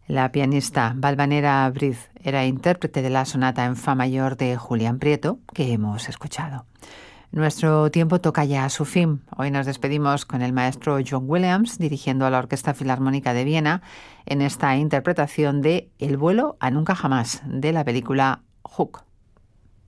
La pianista Valvanera Briz era intérprete de la sonata en fa mayor de Julián Prieto, que hemos escuchado. Nuestro tiempo toca ya a su fin. Hoy nos despedimos con el maestro John Williams dirigiendo a la Orquesta Filarmónica de Viena en esta interpretación de El vuelo a nunca jamás de la película Hook.